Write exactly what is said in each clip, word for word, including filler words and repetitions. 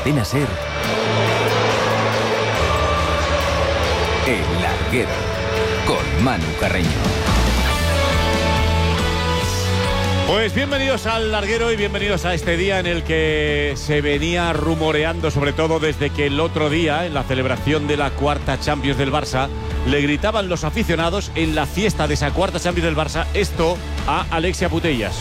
Cadena SER, El Larguero, con Manu Carreño. Pues bienvenidos al Larguero y bienvenidos a este día en el que se venía rumoreando, sobre todo desde que el otro día, en la celebración de la cuarta Champions del Barça, le gritaban los aficionados en la fiesta de esa cuarta Champions del Barça esto a Alexia Putellas.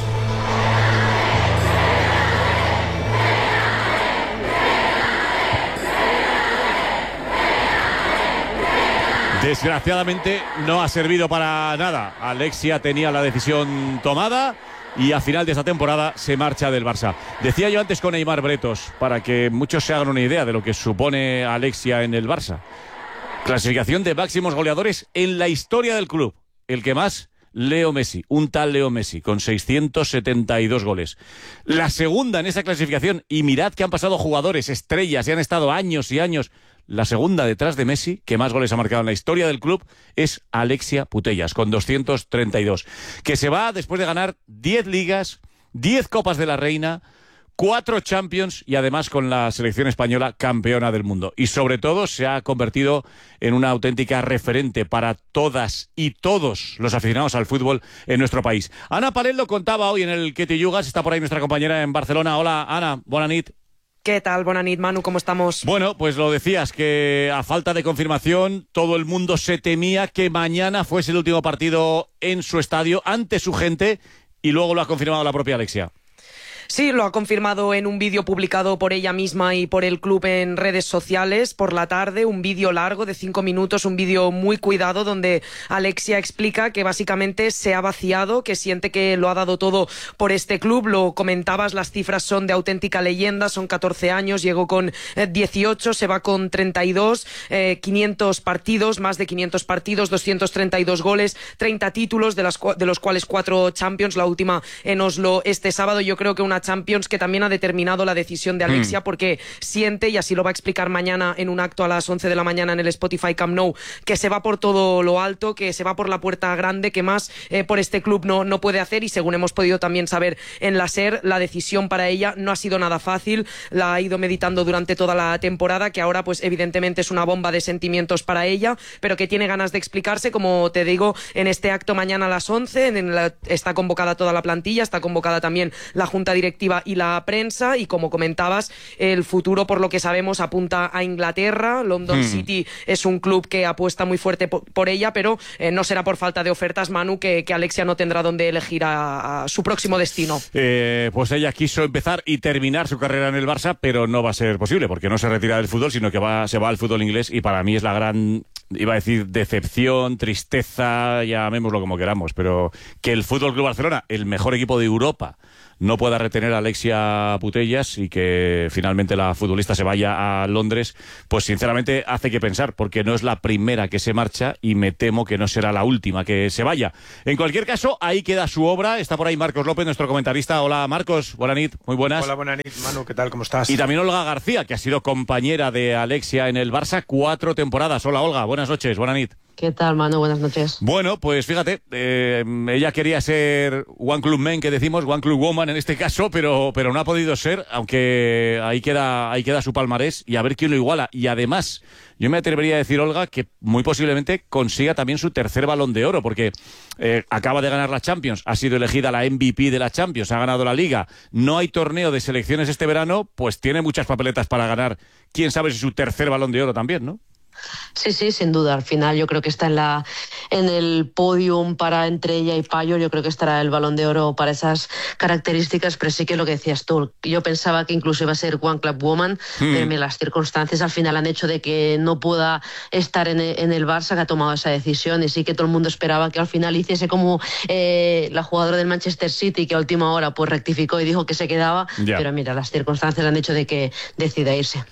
Desgraciadamente no ha servido para nada. Alexia tenía la decisión tomada y a final de esta temporada se marcha del Barça. Decía yo antes con Aimar Bretos, para que muchos se hagan una idea de lo que supone Alexia en el Barça. Clasificación de máximos goleadores en la historia del club. El que más, Leo Messi, un tal Leo Messi, con seiscientos setenta y dos goles. La segunda en esa clasificación, y mirad que han pasado jugadores, estrellas, y han estado años y años. La segunda detrás de Messi, que más goles ha marcado en la historia del club, es Alexia Putellas, con doscientos treinta y dos. Que se va después de ganar diez ligas, diez Copas de la Reina, cuatro Champions y además con la selección española campeona del mundo. Y sobre todo se ha convertido en una auténtica referente para todas y todos los aficionados al fútbol en nuestro país. Ana Palel lo contaba hoy en el Que te Yugas, está por ahí nuestra compañera en Barcelona. Hola Ana, buena nit. ¿Qué tal? Buenas noches, Manu, ¿cómo estamos? Bueno, pues lo decías, que a falta de confirmación, todo el mundo se temía que mañana fuese el último partido en su estadio, ante su gente, y luego lo ha confirmado la propia Alexia. Sí, lo ha confirmado en un vídeo publicado por ella misma y por el club en redes sociales por la tarde, un vídeo largo de cinco minutos, un vídeo muy cuidado donde Alexia explica que básicamente se ha vaciado, que siente que lo ha dado todo por este club. Lo comentabas, las cifras son de auténtica leyenda, son catorce años, llegó con dieciocho, se va con treinta y dos, eh, quinientos partidos, más de quinientos partidos, doscientos treinta y dos goles, treinta títulos, de, las, de los cuales cuatro Champions, la última en Oslo este sábado. Yo creo que una Champions que también ha determinado la decisión de Alexia, mm. porque siente, y así lo va a explicar mañana en un acto a las once de la mañana en el Spotify Camp Nou, que se va por todo lo alto, que se va por la puerta grande, que más eh, por este club no, no puede hacer. Y según hemos podido también saber en la SER, la decisión para ella no ha sido nada fácil, la ha ido meditando durante toda la temporada, que ahora pues evidentemente es una bomba de sentimientos para ella, pero que tiene ganas de explicarse, como te digo, en este acto mañana a las once. En la, está convocada toda la plantilla, está convocada también la Junta Directiva y la prensa, y como comentabas, el futuro, por lo que sabemos, apunta a Inglaterra. London hmm. City es un club que apuesta muy fuerte por, por ella, pero eh, no será por falta de ofertas, Manu, que, que Alexia no tendrá donde elegir a, a su próximo destino. Eh, pues ella quiso empezar y terminar su carrera en el Barça, pero no va a ser posible, porque no se retira del fútbol, sino que va, se va al fútbol inglés, y para mí es la gran, iba a decir, decepción, tristeza, llamémoslo como queramos, pero que el Fútbol Club Barcelona, el mejor equipo de Europa, no pueda retener a Alexia Putellas y que finalmente la futbolista se vaya a Londres, pues sinceramente hace que pensar, porque no es la primera que se marcha y me temo que no será la última que se vaya. En cualquier caso, ahí queda su obra. Está por ahí Marcos López, nuestro comentarista. Hola Marcos, buena nit, muy buenas. Hola, buena nit, Manu, ¿qué tal? ¿Cómo estás? Y también Olga García, que ha sido compañera de Alexia en el Barça cuatro temporadas. Hola Olga, buenas noches, buena nit. ¿Qué tal, Manu? Buenas noches. Bueno, pues fíjate, eh, ella quería ser One Club Man, que decimos, One Club Woman en este caso, pero, pero no ha podido ser, aunque ahí queda, ahí queda su palmarés, y a ver quién lo iguala. Y además, yo me atrevería a decir, Olga, que muy posiblemente consiga también su tercer Balón de Oro, porque eh, acaba de ganar la Champions, ha sido elegida la M V P de la Champions, ha ganado la Liga, no hay torneo de selecciones este verano, pues tiene muchas papeletas para ganar, quién sabe si su tercer Balón de Oro también, ¿no? Sí, sí, sin duda. Al final yo creo que está en la en el podium para entre ella y Payo. Yo creo que estará el Balón de Oro para esas características, pero sí que lo que decías tú. Yo pensaba que incluso iba a ser One Club Woman, mm. pero las circunstancias al final han hecho de que no pueda estar en el, en el Barça, que ha tomado esa decisión, y sí que todo el mundo esperaba que al final hiciese como eh, la jugadora del Manchester City, que a última hora pues rectificó y dijo que se quedaba, ya. Pero mira, las circunstancias han hecho de que decida irse.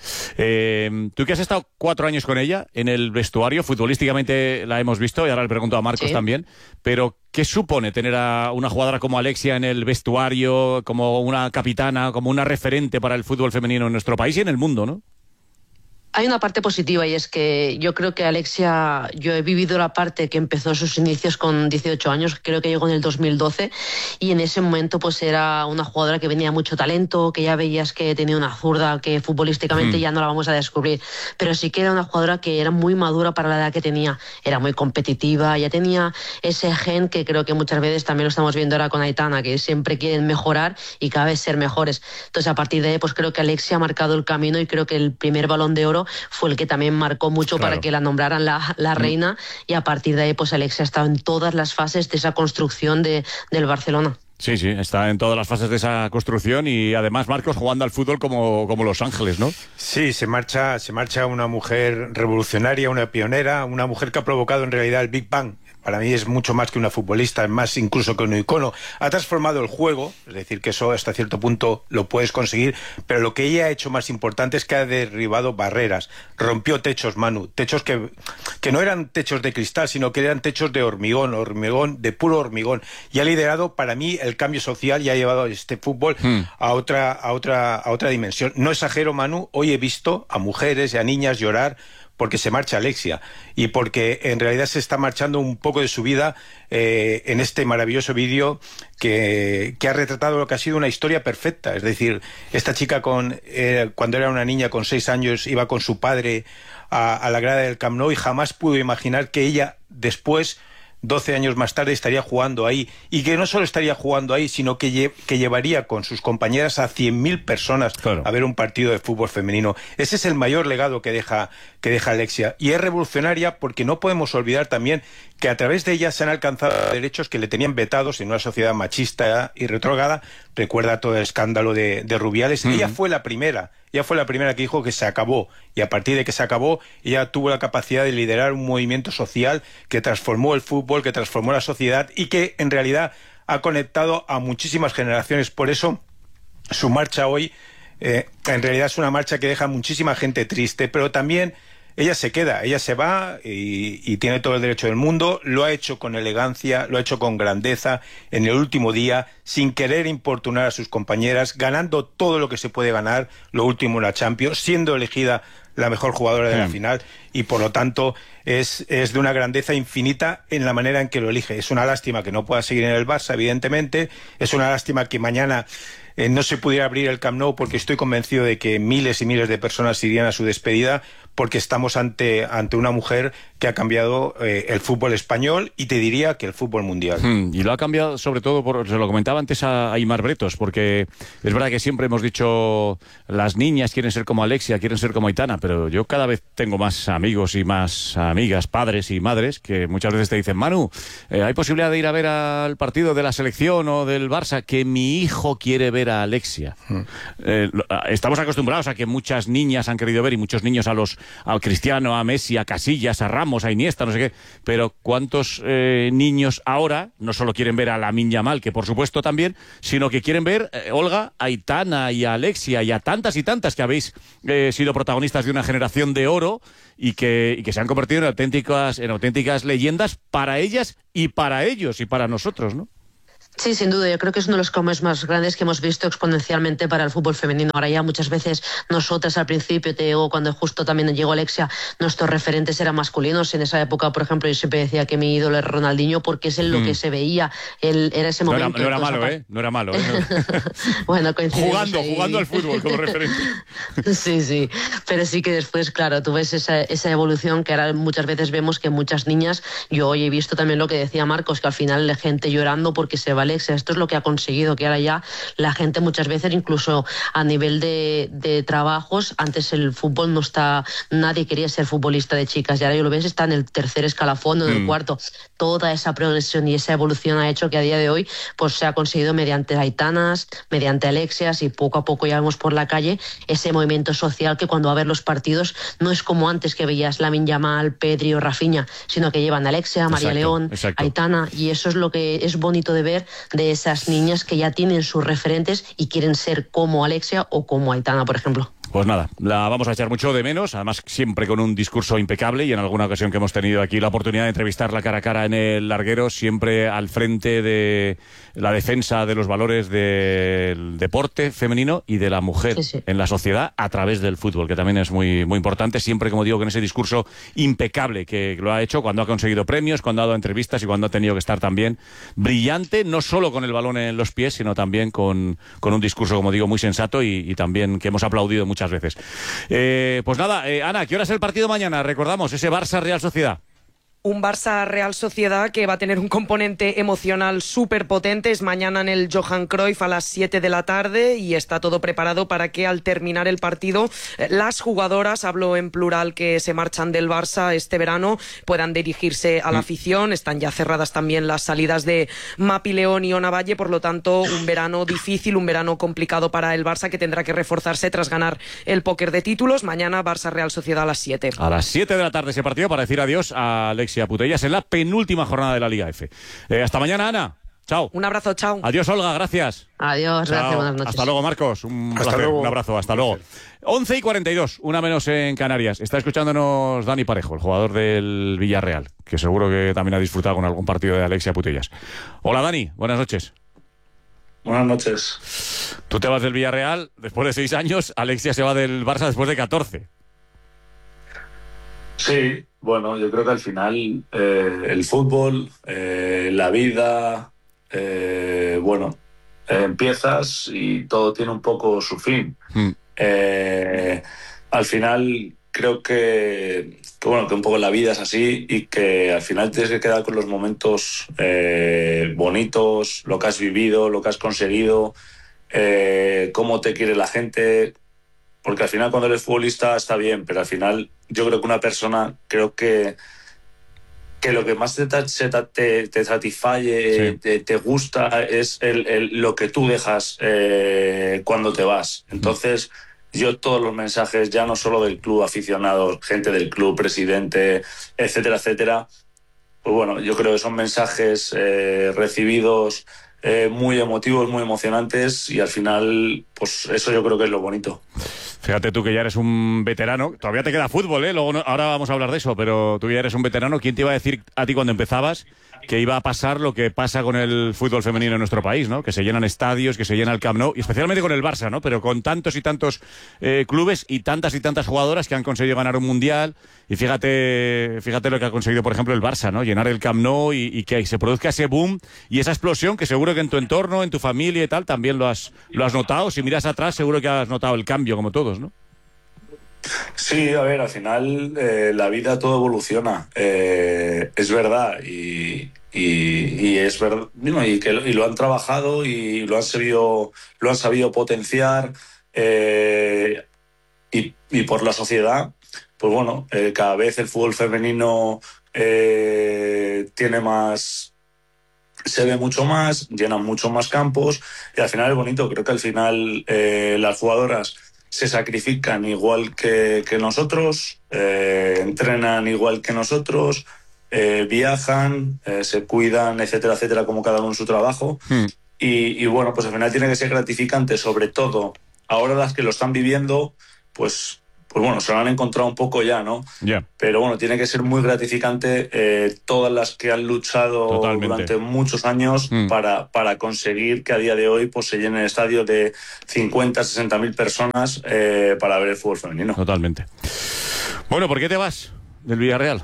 Eh, tú que has estado cuatro años con ella en el vestuario, futbolísticamente la hemos visto, y ahora le pregunto a Marcos sí. también, pero ¿qué supone tener a una jugadora como Alexia en el vestuario, como una capitana, como una referente para el fútbol femenino en nuestro país y en el mundo, ¿no? Hay una parte positiva y es que yo creo que Alexia, yo he vivido la parte que empezó sus inicios con dieciocho años, creo que llegó en el dos mil doce y en ese momento pues era una jugadora que venía mucho talento, que ya veías que tenía una zurda, que futbolísticamente mm. ya no la vamos a descubrir, pero sí que era una jugadora que era muy madura para la edad que tenía, era muy competitiva, ya tenía ese gen que creo que muchas veces también lo estamos viendo ahora con Aitana, que siempre quieren mejorar y cada vez ser mejores. Entonces a partir de ahí pues creo que Alexia ha marcado el camino y creo que el primer Balón de Oro fue el que también marcó mucho claro. para que la nombraran la, la reina mm. y a partir de ahí pues Alexia ha estado en todas las fases de esa construcción de, del Barcelona. Sí, sí, está en todas las fases de esa construcción y además Marcos jugando al fútbol como, como Los Ángeles, ¿no? Sí, se marcha, se marcha una mujer revolucionaria, una pionera, una mujer que ha provocado en realidad el Big Bang. Para mí es mucho más que una futbolista, es más incluso que un icono. Ha transformado el juego, es decir, que eso hasta cierto punto lo puedes conseguir, pero lo que ella ha hecho más importante es que ha derribado barreras, rompió techos, Manu, techos que, que no eran techos de cristal, sino que eran techos de hormigón, hormigón, de puro hormigón, y ha liderado para mí el cambio social y ha llevado este fútbol hmm. a otra, a otra, a otra dimensión. No exagero, Manu, hoy he visto a mujeres y a niñas llorar porque se marcha Alexia y porque en realidad se está marchando un poco de su vida eh, en este maravilloso vídeo que, que ha retratado lo que ha sido una historia perfecta. Es decir, esta chica con eh, cuando era una niña con seis años iba con su padre a, a la grada del Camp Nou y jamás pudo imaginar que ella después, doce años más tarde, estaría jugando ahí, y que no solo estaría jugando ahí, sino que, lle que llevaría con sus compañeras a cien mil personas claro. a ver un partido de fútbol femenino. Ese es el mayor legado que deja, que deja Alexia, y es revolucionaria porque no podemos olvidar también que a través de ella se han alcanzado derechos que le tenían vetados en una sociedad machista y retrógrada. Recuerda todo el escándalo de, de Rubiales. Mm. Ella fue la primera, ella fue la primera que dijo que se acabó, y a partir de que se acabó, ella tuvo la capacidad de liderar un movimiento social que transformó el fútbol, que transformó la sociedad y que en realidad ha conectado a muchísimas generaciones. Por eso su marcha hoy eh, en realidad es una marcha que deja a muchísima gente triste, pero también ella se queda, ella se va y, y tiene todo el derecho del mundo. Lo ha hecho con elegancia, lo ha hecho con grandeza en el último día, sin querer importunar a sus compañeras, ganando todo lo que se puede ganar, lo último en la Champions, siendo elegida la mejor jugadora de la mm. final, y por lo tanto es, es de una grandeza infinita en la manera en que lo elige. Es una lástima que no pueda seguir en el Barça, evidentemente, es una lástima que mañana eh, no se pudiera abrir el Camp Nou, porque estoy convencido de que miles y miles de personas irían a su despedida, porque estamos ante, ante una mujer que ha cambiado eh, el fútbol español y te diría que el fútbol mundial. Hmm, y lo ha cambiado sobre todo, por, se lo comentaba antes a Aimar Bretos, porque es verdad que siempre hemos dicho las niñas quieren ser como Alexia, quieren ser como Aitana, pero yo cada vez tengo más amigos y más amigas, padres y madres, que muchas veces te dicen, Manu, eh, ¿hay posibilidad de ir a ver al partido de la selección o del Barça? Que mi hijo quiere ver a Alexia. Hmm. Eh, estamos acostumbrados a que muchas niñas han querido ver, y muchos niños a los a Cristiano, a Messi, a Casillas, a Ramos, a Iniesta, no sé qué, pero ¿cuántos eh, niños ahora no solo quieren ver a Lamine Yamal, que por supuesto también, sino que quieren ver, eh, Olga, a Aitana y a Alexia y a tantas y tantas que habéis eh, sido protagonistas de una generación de oro y que, y que se han convertido en auténticas, en auténticas leyendas para ellas y para ellos y para nosotros, ¿no? Sí, sin duda, yo creo que es uno de los cambios más grandes que hemos visto exponencialmente para el fútbol femenino. Ahora ya muchas veces nosotras al principio, te digo, cuando justo también llegó Alexia, nuestros referentes eran masculinos. En esa época, por ejemplo, yo siempre decía que mi ídolo era Ronaldinho porque es en lo mm. que se veía, él, era ese momento. No era, no era malo, ¿eh? No era malo. ¿eh? Bueno, jugando, ahí. jugando al fútbol como referente. Sí, sí, pero sí que después, claro, tú ves esa, esa evolución que ahora muchas veces vemos que muchas niñas, yo hoy he visto también lo que decía Marcos, que al final la gente llorando porque se va Alexia. Esto es lo que ha conseguido, que ahora ya la gente muchas veces, incluso a nivel de, de trabajos, antes el fútbol no está, nadie quería ser futbolista de chicas, y ahora yo lo ves, está en el tercer escalafón o en el mm. cuarto. Toda esa progresión y esa evolución ha hecho que a día de hoy pues se ha conseguido mediante Aitanas, mediante Alexias, y poco a poco ya vemos por la calle ese movimiento social que cuando va a ver los partidos no es como antes que veías Lamine Yamal, Pedri o Rafinha, sino que llevan a Alexia, María exacto, León, exacto. Aitana, y eso es lo que es bonito de ver de esas niñas que ya tienen sus referentes y quieren ser como Alexia o como Aitana, por ejemplo. Pues nada, la vamos a echar mucho de menos, además siempre con un discurso impecable, y en alguna ocasión que hemos tenido aquí la oportunidad de entrevistarla cara a cara en el larguero, siempre al frente de la defensa de los valores del deporte femenino y de la mujer sí, sí. en la sociedad a través del fútbol, que también es muy, muy importante, siempre, como digo, con ese discurso impecable que lo ha hecho cuando ha conseguido premios, cuando ha dado entrevistas y cuando ha tenido que estar también brillante, no solo con el balón en los pies, sino también con, con un discurso, como digo, muy sensato y, y también que hemos aplaudido muchas veces. Eh, pues nada, eh, Ana, ¿qué hora es el partido mañana? Recordamos, ese Barça-Real Sociedad. Un Barça-Real Sociedad que va a tener un componente emocional súper potente. Es mañana en el Johan Cruyff a las siete de la tarde y está todo preparado para que al terminar el partido las jugadoras, hablo en plural, que se marchan del Barça este verano, puedan dirigirse a la afición. Están ya cerradas también las salidas de Mapi León y Ona Valle, por lo tanto un verano difícil, un verano complicado para el Barça, que tendrá que reforzarse tras ganar el póker de títulos. Mañana Barça-Real Sociedad a las siete. A las siete de la tarde ese partido para decir adiós a Alex Putellas en la penúltima jornada de la Liga F. Eh, hasta mañana, Ana. Chao. Un abrazo, chao. Adiós, Olga, gracias. Adiós, chao. Gracias, buenas noches. Hasta luego, Marcos. Un hasta placer, luego. Un abrazo, hasta luego. once y cuarenta y dos, una menos en Canarias. Está escuchándonos Dani Parejo, el jugador del Villarreal, que seguro que también ha disfrutado con algún partido de Alexia Putellas. Hola, Dani, buenas noches. Buenas noches. Tú te vas del Villarreal después de seis años, Alexia se va del Barça después de catorce. Sí, bueno, yo creo que al final eh, el fútbol, eh, la vida, eh, bueno, eh, empiezas y todo tiene un poco su fin. Mm. Eh, al final creo que, que, bueno, que un poco la vida es así y que al final tienes que quedar con los momentos eh, bonitos, lo que has vivido, lo que has conseguido, eh, cómo te quiere la gente. Porque al final cuando eres futbolista está bien, pero al final yo creo que una persona, creo que, que lo que más te, te, te satisface, sí. te, te gusta, es el, el, lo que tú dejas eh, cuando te vas. Entonces, yo todos los mensajes, ya no solo del club, aficionados, gente del club, presidente, etcétera, etcétera, pues bueno, yo creo que son mensajes eh, recibidos eh, muy emotivos, muy emocionantes, y al final, pues eso yo creo que es lo bonito. Fíjate tú que ya eres un veterano, todavía te queda fútbol, ¿eh? Luego no, ahora vamos a hablar de eso, pero tú ya eres un veterano. ¿Quién te iba a decir a ti cuando empezabas que iba a pasar lo que pasa con el fútbol femenino en nuestro país, ¿no? Que se llenan estadios, que se llena el Camp Nou, y especialmente con el Barça, ¿no? Pero con tantos y tantos eh, clubes y tantas y tantas jugadoras que han conseguido ganar un mundial. Y fíjate, fíjate lo que ha conseguido, por ejemplo, el Barça, ¿no? Llenar el Camp Nou y, y que se produzca ese boom y esa explosión que seguro que en tu entorno, en tu familia y tal, también lo has, lo has notado. Si miras atrás, seguro que has notado el cambio, como todos, ¿no? Sí, a ver, al final eh, la vida todo evoluciona, eh, es verdad, y, y, y es verdad, y, que, y lo han trabajado y lo han sabido, lo han sabido potenciar, eh, y, y por la sociedad, pues bueno, eh, cada vez el fútbol femenino eh, tiene más, se ve mucho más, llenan mucho más campos, y al final es bonito. Creo que al final eh, las jugadoras se sacrifican igual que, que nosotros, eh, entrenan igual que nosotros, eh, viajan, eh, se cuidan, etcétera, etcétera, como cada uno en su trabajo. Hmm. Y, y bueno, pues al final tiene que ser gratificante, sobre todo ahora las que lo están viviendo, pues, pues bueno, se lo han encontrado un poco ya, ¿no? Yeah. Pero bueno, tiene que ser muy gratificante eh, todas las que han luchado Totalmente. durante muchos años mm. para, para conseguir que a día de hoy pues se llene el estadio de cincuenta, sesenta mil personas eh, para ver el fútbol femenino. Totalmente. Bueno, ¿por qué te vas del Villarreal?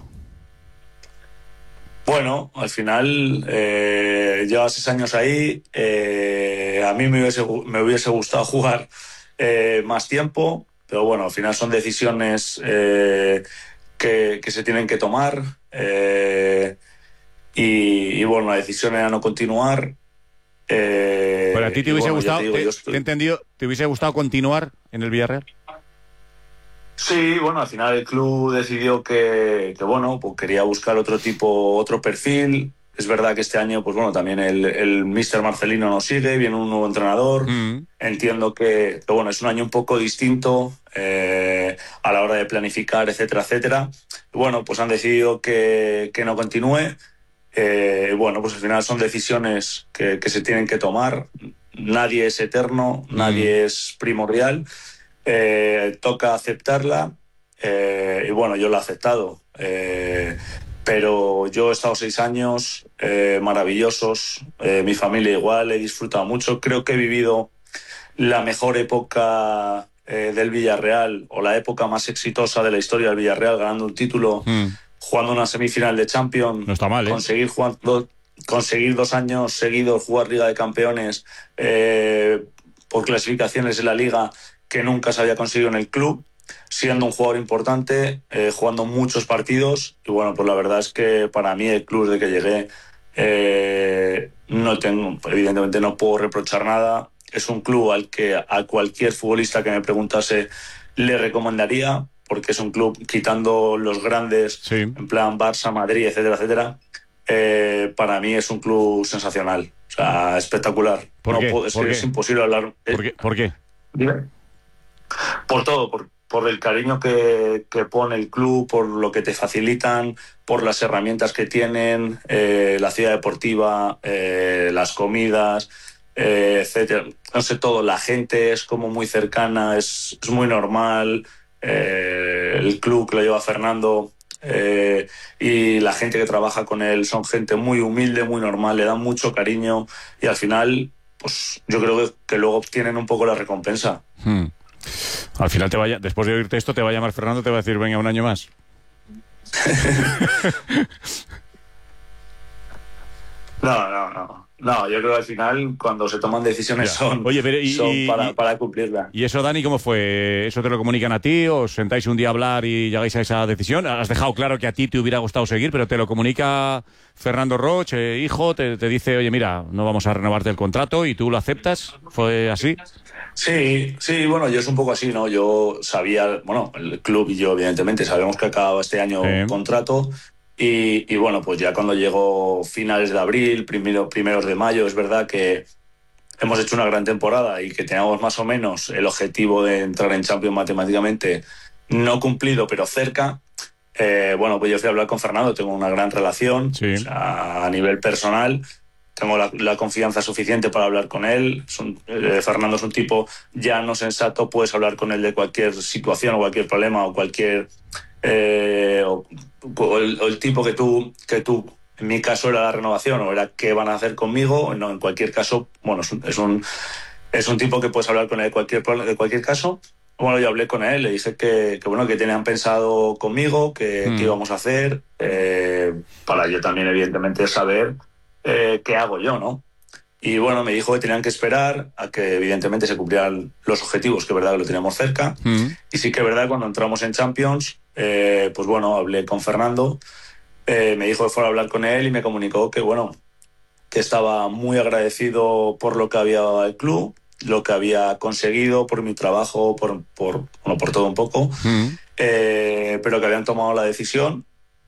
Bueno, al final eh, llevas seis años ahí. Eh, a mí me hubiese, me hubiese gustado jugar eh, más tiempo. Pero bueno, al final son decisiones eh, que, que se tienen que tomar, eh, y, y bueno, la decisión era no continuar. Eh, ¿Pero a ti te hubiese bueno, gustado, te, digo, te, estoy... te he entendido, te hubiese gustado continuar en el Villarreal? Sí, bueno, al final el club decidió que, que bueno, pues quería buscar otro tipo, otro perfil. Es verdad que este año, pues bueno, también el, el míster Marcelino nos sigue, viene un nuevo entrenador. Mm. Entiendo que, que, bueno, es un año un poco distinto eh, a la hora de planificar, etcétera, etcétera. Y bueno, pues han decidido que, que no continúe. Eh, bueno, pues al final son decisiones que, que se tienen que tomar. Nadie es eterno, mm. nadie es primordial. eh, toca aceptarla, eh, y bueno, yo la he aceptado. Eh, pero yo he estado seis años eh, maravillosos, eh, mi familia igual, he disfrutado mucho, creo que he vivido la mejor época eh, del Villarreal, o la época más exitosa de la historia del Villarreal, ganando un título, mm. jugando una semifinal de Champions, no está mal, ¿eh? conseguir, jugando, conseguir dos años seguidos jugar Liga de Campeones eh, por clasificaciones en la Liga que nunca se había conseguido en el club, siendo un jugador importante, eh, jugando muchos partidos, y bueno, pues la verdad es que para mí el club desde que llegué eh, no tengo, evidentemente no puedo reprochar nada. Es un club al que a cualquier futbolista que me preguntase le recomendaría, porque es un club, quitando los grandes, sí. en plan Barça, Madrid, etcétera, etcétera, eh, para mí es un club sensacional, o sea, espectacular. ¿Por no qué? Puedo, es, ¿Por que qué? Es imposible hablar. ¿Por qué? ¿Por qué? Dime. Por todo, por, por el cariño que, que pone el club, por lo que te facilitan, por las herramientas que tienen, eh, la ciudad deportiva, eh, las comidas, eh, etcétera. No sé, todo. La gente es como muy cercana, es, es muy normal. Eh, el club que lo lleva Fernando eh, y la gente que trabaja con él son gente muy humilde, muy normal, le dan mucho cariño y al final, pues yo creo que, que luego obtienen un poco la recompensa. Hmm. Al final, te vaya, después de oírte esto, te va a llamar Fernando, te va a decir, venga, un año más. No, no, no. No, yo creo que al final, cuando se toman decisiones, ya. son, Oye, pero y, son y, para, y, para cumplirla. ¿Y eso, Dani, cómo fue? ¿Eso te lo comunican a ti? ¿Os sentáis un día a hablar y llegáis a esa decisión? Has dejado claro que a ti te hubiera gustado seguir, pero te lo comunica Fernando Roch, eh, hijo, te, te dice, oye, mira, no vamos a renovarte el contrato, y tú lo aceptas. ¿Fue así? Sí, sí, bueno, yo es un poco así, ¿no? Yo sabía, bueno, el club y yo, evidentemente, sabemos que acababa este año el eh. contrato. Y, y bueno, pues ya cuando llegó finales de abril, primero, primeros de mayo, es verdad que hemos hecho una gran temporada y que teníamos más o menos el objetivo de entrar en Champions matemáticamente, no cumplido, pero cerca. Eh, bueno, pues yo fui a hablar con Fernando, tengo una gran relación, sí. O sea, a nivel personal, tengo la, la confianza suficiente para hablar con él. Es un, eh, Fernando es un tipo llano, sensato, puedes hablar con él de cualquier situación o cualquier problema o cualquier... Eh, o, o, el, o el tipo que tú, que tú, en mi caso era la renovación o era qué van a hacer conmigo, no, en cualquier caso, bueno, es un, es un, es un tipo que puedes hablar con él de cualquier, de cualquier caso. Bueno, yo hablé con él, le dije que, que bueno, que tenían pensado conmigo, que, mm. que íbamos a hacer, eh, para yo también, evidentemente, saber eh, qué hago yo, ¿no? Y bueno, me dijo que tenían que esperar a que evidentemente se cumplieran los objetivos, que es verdad que lo teníamos cerca. Mm. Y sí que es verdad, cuando entramos en Champions, eh, pues bueno, hablé con Fernando, eh, me dijo que fuera a hablar con él y me comunicó que bueno, que estaba muy agradecido por lo que había dado al club, lo que había conseguido, por mi trabajo, por, por, bueno, por todo un poco, mm. eh, pero que habían tomado la decisión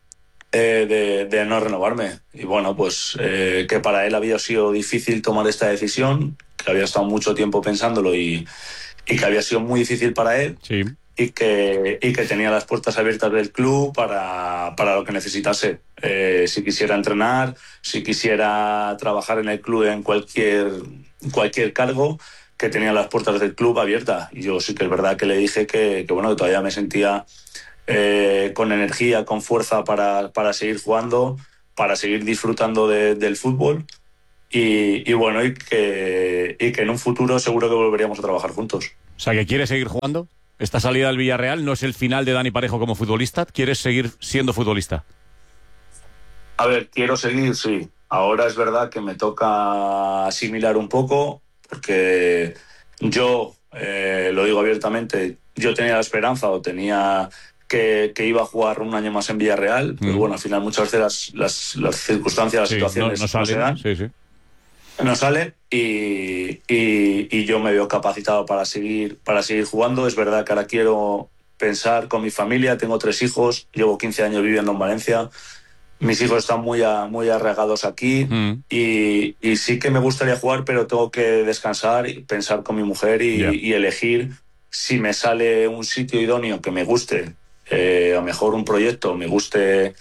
Eh, de, de no renovarme. Y bueno, pues eh, que para él había sido difícil tomar esta decisión, que había estado mucho tiempo pensándolo y, y que había sido muy difícil para él, sí. y, que, y que tenía las puertas abiertas del club para, para lo que necesitase. Eh, si quisiera entrenar, si quisiera trabajar en el club en cualquier, cualquier cargo, que tenía las puertas del club abiertas. Y yo sí que es verdad que le dije que, que, bueno, que todavía me sentía Eh, con energía, con fuerza para, para seguir jugando, para seguir disfrutando de, del fútbol y, y bueno, y que, y que en un futuro seguro que volveríamos a trabajar juntos. O sea, ¿que quieres seguir jugando? ¿Esta salida del Villarreal no es el final de Dani Parejo como futbolista? ¿Quieres seguir siendo futbolista? A ver, quiero seguir, sí. Ahora es verdad que me toca asimilar un poco, porque yo, eh, lo digo abiertamente, yo tenía la esperanza o tenía... Que, que iba a jugar un año más en Villarreal, mm. pero bueno, al final muchas veces las, las, las circunstancias, las sí, situaciones no, no, salen, no se dan, sí, sí. no salen y, y, y yo me veo capacitado para seguir, para seguir jugando. Es verdad que ahora quiero pensar con mi familia, tengo tres hijos, llevo quince años viviendo en Valencia, mis hijos están muy, a, muy arraigados aquí mm. y, y sí que me gustaría jugar, pero tengo que descansar y pensar con mi mujer y, yeah. y elegir si me sale un sitio idóneo que me guste. Eh, a lo mejor un proyecto, me guste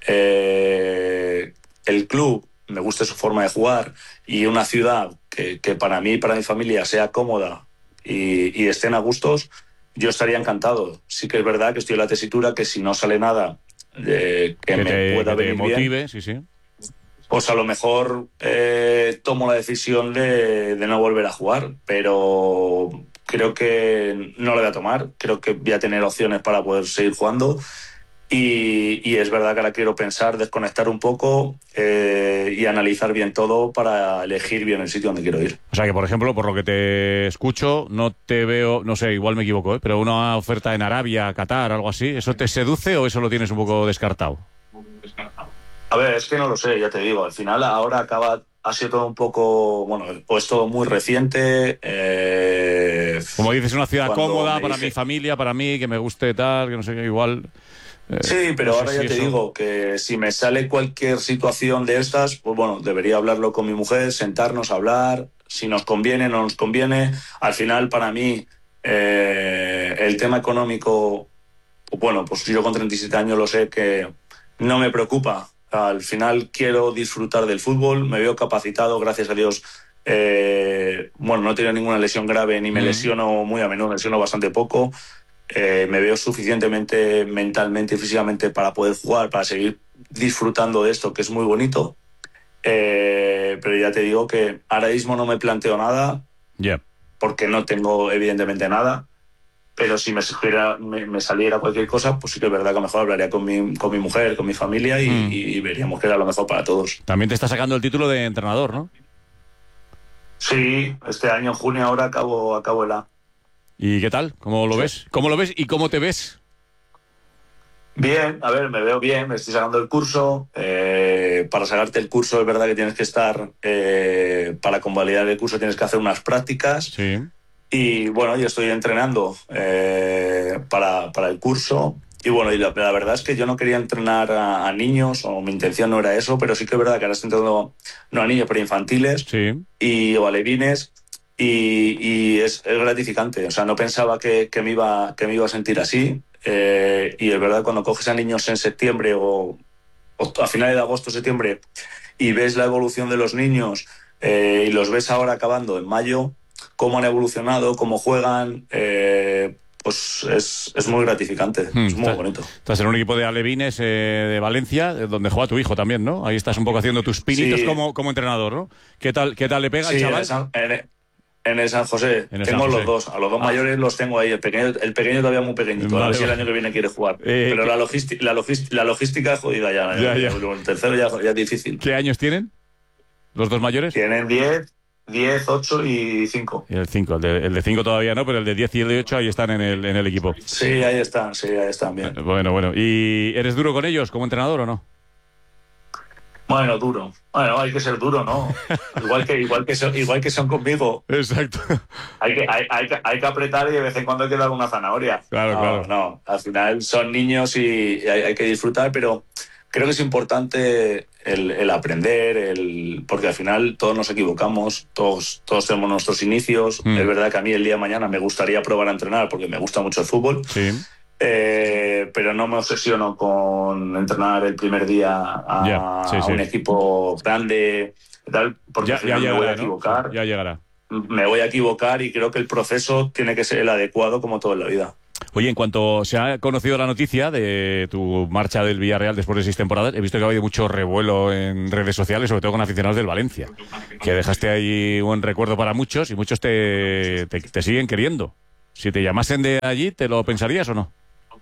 eh, el club, me guste su forma de jugar y una ciudad que, que para mí y para mi familia sea cómoda y, y estén a gustos, yo estaría encantado. Sí que es verdad que estoy en la tesitura que si no sale nada eh, que, que me te, pueda que te venir motive, bien, sí, sí. pues a lo mejor eh, tomo la decisión de, de no volver a jugar, pero creo que no lo voy a tomar. Creo que voy a tener opciones para poder seguir jugando. Y, y es verdad que ahora quiero pensar, desconectar un poco eh, y analizar bien todo para elegir bien el sitio donde quiero ir. O sea que, por ejemplo, por lo que te escucho, no te veo, no sé, igual me equivoco, ¿eh? Pero una oferta en Arabia, Qatar, algo así, ¿eso te seduce o eso lo tienes un poco descartado? A ver, es que no lo sé, ya te digo, al final ahora acaba, ha sido todo un poco, bueno, pues todo muy reciente. Eh, Como dices, una ciudad cómoda para dije... mi familia, para mí, que me guste tal, que no sé qué, igual... Sí, pero no sé ahora si ya te eso... digo que si me sale cualquier situación de estas, pues bueno, debería hablarlo con mi mujer, sentarnos a hablar, si nos conviene, no nos conviene. Al final, para mí, eh, el tema económico, bueno, pues yo con treinta y siete años lo sé que no me preocupa. Al final quiero disfrutar del fútbol, me veo capacitado, gracias a Dios. Eh, bueno, no he tenido ninguna lesión grave, ni me lesiono muy a menudo, me lesiono bastante poco. Eh, me veo suficientemente mentalmente y físicamente para poder jugar, para seguir disfrutando de esto, que es muy bonito. Eh, pero ya te digo que ahora mismo no me planteo nada, yeah. porque no tengo evidentemente nada. Pero si me, surgiera, me, me saliera cualquier cosa, pues sí que es verdad que a lo mejor hablaría con mi, con mi mujer, con mi familia y, mm. y, y veríamos que era lo mejor para todos. También te está sacando el título de entrenador, ¿no? Sí, este año en junio ahora acabo, acabo el A. ¿Y qué tal? ¿Cómo lo sí. ves? ¿Cómo lo ves y cómo te ves? Bien, a ver, me veo bien, me estoy sacando el curso. Eh, para sacarte el curso es verdad que tienes que estar, eh, para convalidar el curso tienes que hacer unas prácticas. Sí. Y bueno, yo estoy entrenando eh, para, para el curso. Y bueno, y la, la verdad es que yo no quería entrenar a, a niños, o mi intención no era eso, pero sí que es verdad que ahora estoy entrenando, no a niños, pero infantiles sí. y, o alevines. Y, y es, es gratificante. O sea, no pensaba que, que, me, iba, que me iba a sentir así. Eh, y es verdad, cuando coges a niños en septiembre o, o a finales de agosto, septiembre, y ves la evolución de los niños eh, y los ves ahora acabando en mayo, cómo han evolucionado, cómo juegan, eh, pues es, es muy gratificante, hmm, es muy estás, bonito. Estás en un equipo de alevines eh, de Valencia, donde juega tu hijo también, ¿no? Ahí estás un poco haciendo tus pinitos sí. como, como entrenador, ¿no? ¿Qué tal, qué tal le pega sí, el chaval? En el San, en, en el San José. En el tengo San José. los dos, a los dos ah. mayores los tengo ahí. El pequeño, el pequeño todavía muy pequeñito, vale, a ver si el año que viene quiere jugar. Eh, Pero la, logística, la, logística, la logística es jodida ya. ya, ya. El tercero ya, ya es difícil. ¿Qué años tienen los dos mayores? Tienen diez. diez, ocho y cinco. Y el cinco, el de, el de cinco todavía no, pero el de diez y el de ocho ahí están en el, en el equipo. Sí, ahí están, sí, ahí están bien. Bueno, bueno. ¿Y eres duro con ellos como entrenador o no? Bueno, duro. Bueno, hay que ser duro, ¿no? igual que igual que son, igual que son conmigo. Exacto. Hay que, hay, hay, hay que apretar y de vez en cuando hay que dar una zanahoria. Claro, no, claro. No, al final son niños y hay, hay que disfrutar, pero creo que es importante el, el aprender, el porque al final todos nos equivocamos, todos, todos tenemos nuestros inicios. Mm. Es verdad que a mí el día de mañana me gustaría probar a entrenar porque me gusta mucho el fútbol. Sí. Eh, pero no me obsesiono con entrenar el primer día a, yeah, sí, a sí. un equipo grande, tal, porque ya, al final ya me voy llegará, a equivocar. ¿no? Ya llegará. Me voy a equivocar y creo que el proceso tiene que ser el adecuado como todo en la vida. Oye, en cuanto se ha conocido la noticia de tu marcha del Villarreal después de seis temporadas, he visto que ha habido mucho revuelo en redes sociales, sobre todo con aficionados del Valencia, que dejaste ahí un recuerdo para muchos y muchos te, te, te siguen queriendo. Si te llamasen de allí, ¿te lo pensarías o no?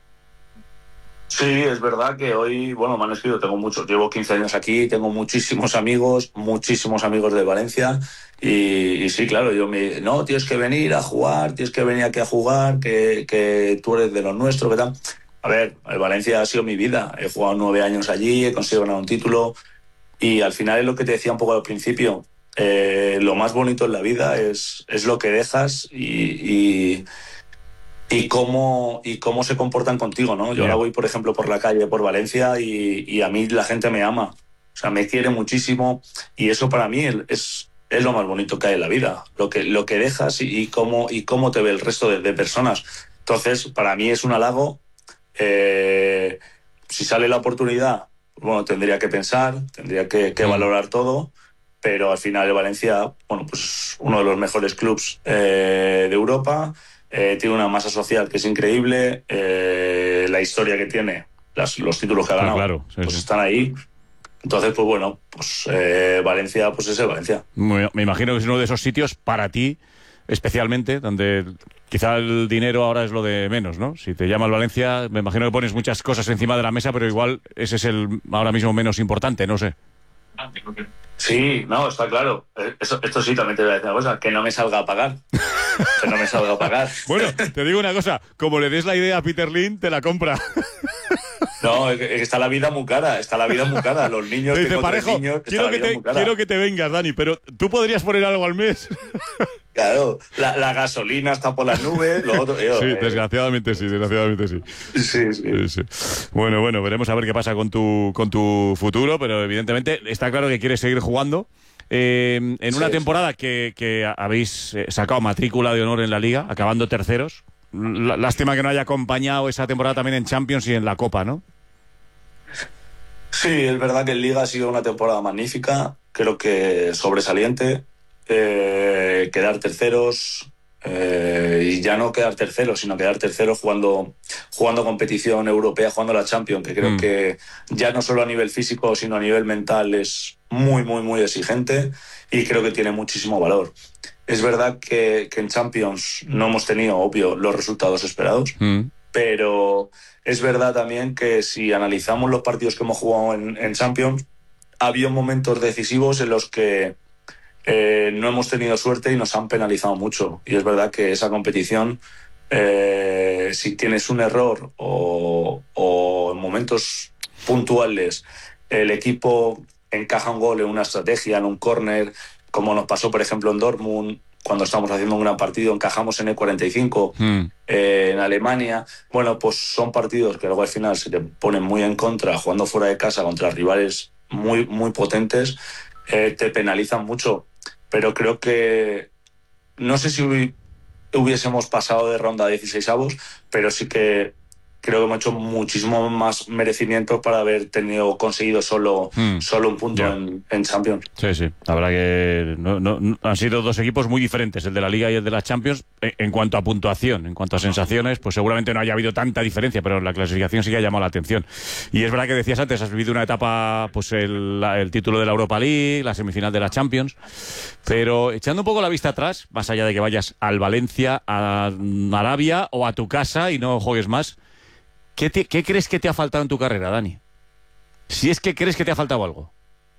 Sí, es verdad que hoy, bueno, me han escrito, tengo muchos, llevo quince años aquí, tengo muchísimos amigos, muchísimos amigos de Valencia y, y sí, claro, yo me, no, tienes que venir a jugar, tienes que venir aquí a jugar, que, que tú eres de los nuestros, ¿qué tal? A ver, el Valencia ha sido mi vida, he jugado nueve años allí, he conseguido ganar un título y al final es lo que te decía un poco al principio, eh, lo más bonito en la vida es, es lo que dejas y... y Y cómo, y cómo se comportan contigo, ¿no? Yo yeah. ahora voy, por ejemplo, por la calle, por Valencia, y, y a mí la gente me ama. O sea, me quiere muchísimo. Y eso para mí es, es lo más bonito que hay en la vida. Lo que, lo que dejas y, y, cómo, y cómo te ve el resto de, de personas. Entonces, para mí es un halago. Eh, si sale la oportunidad, bueno, tendría que pensar, tendría que, que mm. valorar todo. Pero al final el Valencia, bueno, pues uno de los mejores clubs eh, de Europa. eh, tiene una masa social que es increíble, eh, la historia que tiene, las, los títulos que ha ganado, claro, sí, pues sí. están ahí. Entonces, pues bueno, pues eh, Valencia, pues es el Valencia. Me, me imagino que es uno de esos sitios para ti, especialmente, donde quizá el dinero ahora es lo de menos, ¿no? Si te llama el Valencia, me imagino que pones muchas cosas encima de la mesa, pero igual ese es el ahora mismo menos importante, no sé. Sí, no, está claro. Eso, esto sí, también te voy a decir una cosa, que no me salga a pagar. Que no me salga a pagar. Bueno, te digo una cosa, como le des la idea a Peter Lim, te la compra. No, es que está la vida muy cara, está la vida muy cara. Los niños, te dice, tengo tres Parejo, niños, quiero que, te, quiero que te vengas, Dani, pero tú podrías poner algo al mes. Claro, la, la gasolina está por las nubes, lo otro... Yo, sí, eh, desgraciadamente sí, desgraciadamente sí. Sí, sí. Sí, sí. Bueno, bueno, veremos a ver qué pasa con tu, con tu futuro, pero evidentemente está claro que quieres seguir jugando. Eh, en una Sí, temporada que, que habéis eh, sacado matrícula de honor en la Liga, acabando terceros. L- Lástima que no haya acompañado esa temporada también en Champions y en la Copa, ¿no? Sí, es verdad que en Liga ha sido una temporada magnífica, creo que sobresaliente, eh, quedar terceros, eh, y ya no quedar terceros, sino quedar terceros jugando, jugando competición europea, jugando la Champions, que creo Mm. que ya no solo a nivel físico, sino a nivel mental es muy, muy, muy exigente y creo que tiene muchísimo valor. Es verdad que, que en Champions no hemos tenido, obvio, los resultados esperados, Mm. pero es verdad también que si analizamos los partidos que hemos jugado en, en Champions, ha habido momentos decisivos en los que eh, no hemos tenido suerte y nos han penalizado mucho. Y es verdad que esa competición, eh, si tienes un error o, o en momentos puntuales el equipo encaja un gol en una estrategia, en un córner, como nos pasó por ejemplo en Dortmund, cuando estamos haciendo un gran partido, encajamos en el cuarenta y cinco, Mm. eh, en Alemania. Bueno, pues son partidos que luego al final se te ponen muy en contra, jugando fuera de casa contra rivales muy, muy potentes, eh, te penalizan mucho. Pero creo que, no sé si hubi- hubiésemos pasado de ronda a dieciseisavos, pero sí que creo que hemos hecho muchísimo más merecimientos para haber tenido conseguido solo, Mm. solo un punto Ya. en, en Champions. Sí, sí. Habrá que. No, no, no- han sido dos equipos muy diferentes, el de la Liga y el de la Champions, en, en cuanto a puntuación, en cuanto a sensaciones, pues seguramente no haya habido tanta diferencia, pero la clasificación sí que ha llamado la atención. Y es verdad que decías antes, has vivido una etapa, pues el, la- el título de la Europa League, la semifinal de la Champions, pero echando un poco la vista atrás, más allá de que vayas al Valencia, a Arabia o a tu casa y no juegues más, ¿qué, te- qué crees que te ha faltado en tu carrera, Dani? Si es que crees que te ha faltado algo.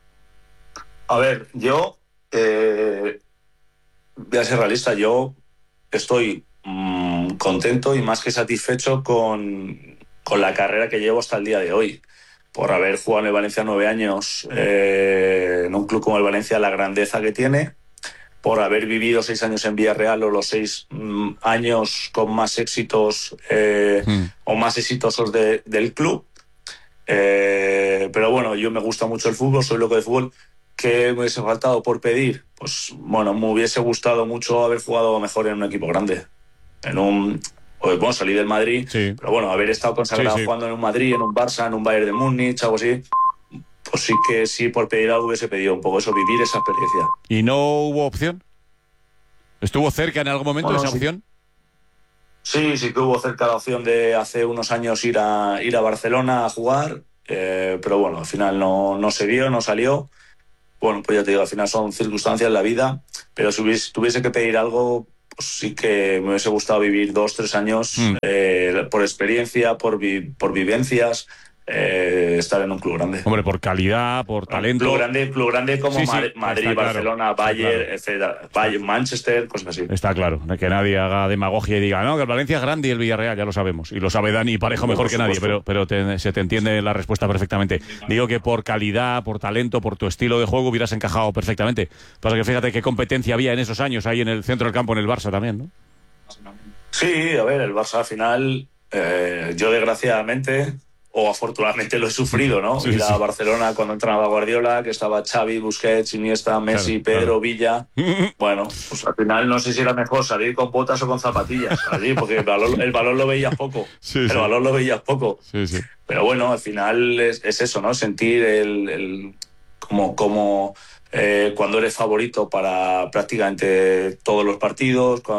A ver, yo eh, voy a ser realista, yo estoy mm, contento y más que satisfecho con, con la carrera que llevo hasta el día de hoy. Por haber jugado en el Valencia nueve años, eh, en un club como el Valencia, la grandeza que tiene, por haber vivido seis años en Villarreal o los seis mm, años con más éxitos eh, Mm. o más exitosos de- del club. Eh, pero bueno, yo me gusta mucho el fútbol, soy loco de fútbol. ¿Qué me hubiese faltado por pedir? Pues bueno, me hubiese gustado mucho haber jugado mejor en un equipo grande. En un... Pues, bueno, salí del Madrid, Sí. pero bueno, haber estado consagrado Sí, sí. jugando en un Madrid, en un Barça, en un Bayern de Múnich, algo así, pues sí que sí, por pedir algo hubiese pedido un poco eso, vivir esa experiencia. ¿Y no hubo opción? ¿Estuvo cerca en algún momento Bueno, esa sí. opción? Sí, sí que hubo cerca la opción de hace unos años ir a, ir a Barcelona a jugar, eh, pero bueno, al final no, no se dio, no salió. Bueno, pues ya te digo, al final son circunstancias en la vida, pero si hubiese, tuviese que pedir algo, pues sí que me hubiese gustado vivir dos, tres años Mm. eh, por experiencia, por, vi- por vivencias, eh, estar en un club grande. Hombre, por calidad, por talento. Club grande, club grande como Sí, sí, Mar- está Madrid, claro, Barcelona, está Bayern, claro. etcétera, Bayern, Manchester, cosas así. Está claro, que nadie haga demagogia y diga, no, que el Valencia es grande y el Villarreal, ya lo sabemos. Y lo sabe Dani Parejo Por mejor que nadie, pero, supuesto. pero te- se te entiende la respuesta perfectamente. Digo que por calidad, por talento, por tu estilo de juego hubieras encajado perfectamente. Pasa que fíjate qué competencia había en esos años ahí en el centro del campo, en el Barça también, ¿no? Sí, a ver, el Barça al final, eh, yo desgraciadamente, o afortunadamente lo he sufrido, ¿no? Sí, Ir a sí. Barcelona cuando entrenaba Guardiola, que estaba Xavi, Busquets, Iniesta, Messi, Claro, Pedro, claro. Villa. Bueno, pues al final no sé si era mejor salir con botas o con zapatillas allí, porque el balón, el balón lo veías poco. Sí, el sí. balón lo veías poco. Sí, sí. Pero bueno, al final es, es eso, ¿no? Sentir el, el como, como eh, cuando eres favorito para prácticamente todos los partidos, cuando tal,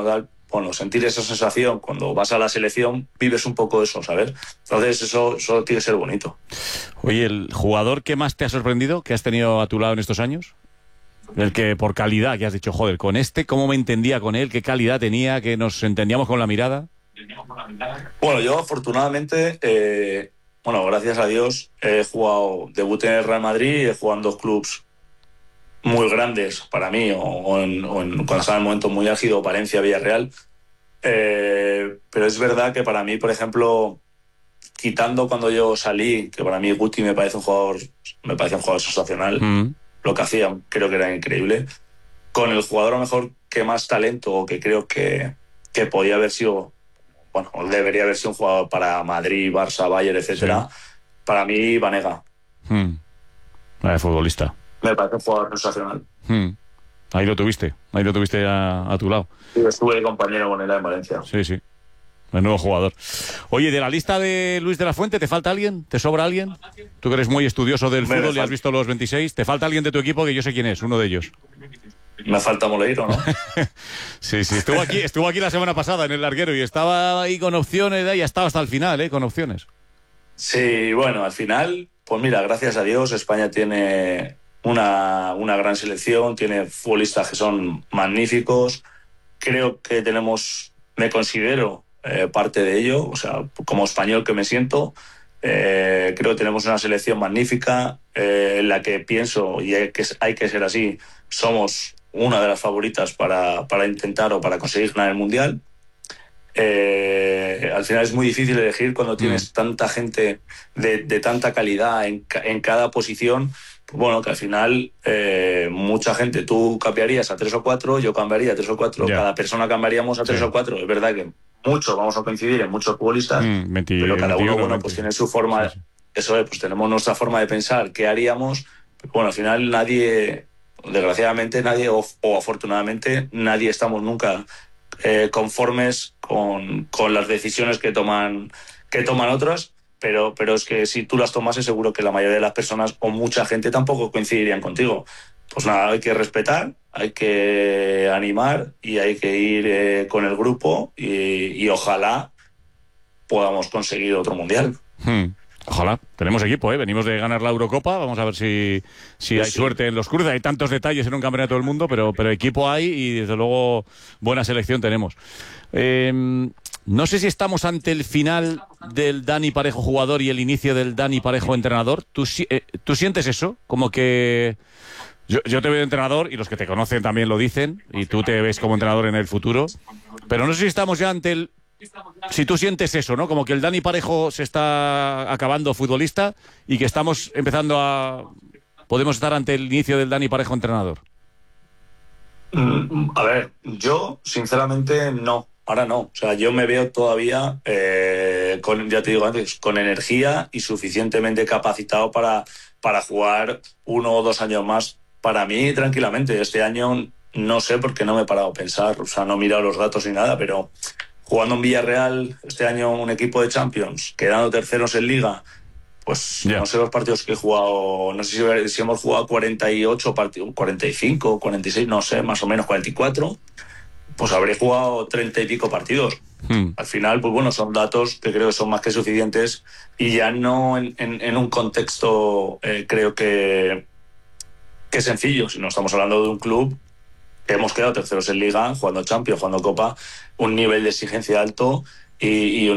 bueno, sentir esa sensación cuando vas a la selección, vives un poco eso, ¿sabes? Entonces eso, eso tiene que ser bonito. Oye, ¿el jugador que más te ha sorprendido, que has tenido a tu lado en estos años? El que por calidad, que has dicho, joder, con este, ¿cómo me entendía con él? ¿Qué calidad tenía? ¿Que nos entendíamos con la mirada? Bueno, yo afortunadamente, eh, bueno, gracias a Dios, he jugado, debuté en el Real Madrid, he jugado en dos clubs muy grandes para mí, o, o, en, o en, cuando estaba en el momento muy álgido, Valencia, Villarreal. Eh, pero es verdad que para mí, por ejemplo, quitando cuando yo salí, que para mí Guti me parece un jugador, me parece un jugador sensacional, mm. lo que hacía creo que era increíble. Con el jugador a lo mejor que más talento, o que creo que, que podía haber sido, bueno, debería haber sido un jugador para Madrid, Barça, Bayern, etcétera. Sí. Para mí, Vanega. Hmm. Vale, futbolista. Me parece un jugador sensacional. Hmm. Ahí lo tuviste, ahí lo tuviste a, a tu lado. Sí, estuve de compañero con él en Valencia. Sí, sí. El nuevo jugador. Oye, de la lista de Luis de la Fuente, ¿te falta alguien? ¿Te sobra alguien? Tú que eres muy estudioso del fútbol y has visto los veintiséis. ¿Te falta alguien de tu equipo que yo sé quién es, uno de ellos? Me falta Moleiro, ¿no? Sí, sí, estuvo aquí, estuvo aquí la semana pasada en el larguero y estaba ahí con opciones, ya estaba hasta el final, ¿eh? Con opciones. Sí, bueno, al final, pues mira, gracias a Dios, España tiene una, una gran selección, tiene futbolistas que son magníficos. Creo que tenemos, me considero eh, parte de ello, o sea, como español que me siento, eh, creo que tenemos una selección magnífica, eh, en la que pienso, y hay que, hay que ser así, somos una de las favoritas para, para intentar o para conseguir ganar el Mundial. Eh, al final es muy difícil elegir cuando tienes mm. tanta gente de, de tanta calidad en, en cada posición. Pues bueno, que al final eh, mucha gente, tú cambiarías a tres o cuatro, yo cambiaría a tres o cuatro, yeah. cada persona cambiaríamos a tres sí. o cuatro. Es verdad que muchos vamos a coincidir en muchos futbolistas, mm, veinte, pero cada uno bueno, pues tiene su forma, sí, sí. eso es, pues tenemos nuestra forma de pensar, qué haríamos. Bueno, al final nadie, desgraciadamente nadie, o, o afortunadamente nadie estamos nunca eh, conformes con, con las decisiones que toman, que toman otras. Pero, pero es que si tú las tomases, seguro que la mayoría de las personas o mucha gente tampoco coincidirían contigo. Pues nada, hay que respetar, hay que animar y hay que ir eh, con el grupo y, y ojalá podamos conseguir otro mundial. Hmm. Ojalá, tenemos equipo, ¿eh? Venimos de ganar la Eurocopa, vamos a ver si, si hay sí. suerte en los cruces. Hay tantos detalles en un campeonato del mundo, pero, pero equipo hay y desde luego buena selección tenemos. Eh, no sé si estamos ante el final del Dani Parejo jugador y el inicio del Dani Parejo entrenador. ¿Tú, eh, ¿tú sientes eso? Como que yo, yo te veo entrenador y los que te conocen también lo dicen y tú te ves como entrenador en el futuro. Pero no sé si estamos ya ante el... Si tú sientes eso, ¿no? Como que el Dani Parejo se está acabando futbolista y que estamos empezando a... Podemos estar ante el inicio del Dani Parejo entrenador. A ver, yo sinceramente no. Ahora no. O sea, yo me veo todavía, eh, con, ya te digo antes, con energía y suficientemente capacitado para, para jugar uno o dos años más. Para mí, tranquilamente. Este año no sé por qué no me he parado a pensar. O sea, no he mirado los datos ni nada, pero... Jugando en Villarreal, este año un equipo de Champions, quedando terceros en Liga, pues yeah. no sé los partidos que he jugado, no sé si, si hemos jugado cuarenta y ocho partidos, cuarenta y cinco, cuarenta y seis, no sé, más o menos cuarenta y cuatro, pues habré jugado treinta y pico partidos. Hmm. Al final, pues bueno, son datos que creo que son más que suficientes y ya no en, en, en un contexto, eh, creo que, que sencillo, si no estamos hablando de un club. Hemos quedado terceros en Liga, jugando Champions, jugando Copa, un nivel de exigencia alto y, y un